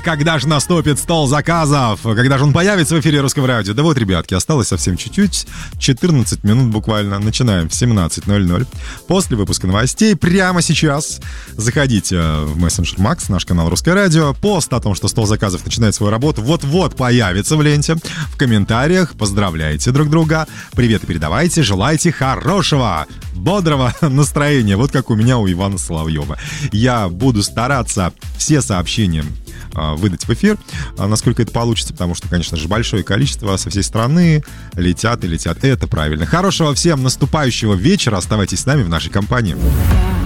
когда же наступит стол заказов? Когда же он появится в эфире Русского радио? Да вот, ребятки, осталось совсем чуть-чуть. 14 минут буквально. Начинаем в 17:00. После выпуска новостей прямо сейчас заходите в мессенджер Макс, наш канал Русское радио. Пост о том, что стол заказов начинает свою работу, вот-вот появится в ленте. В комментариях поздравляйте друг друга. Приветы передавайте, желайте хорошего, бодрого настроения. Вот как у меня, у Ивана Соловьева. Я буду стараться все сообщения выдать в эфир, насколько это получится, потому что, конечно же, большое количество со всей страны летят и летят. Это правильно. Хорошего всем наступающего вечера. Оставайтесь с нами в нашей компании.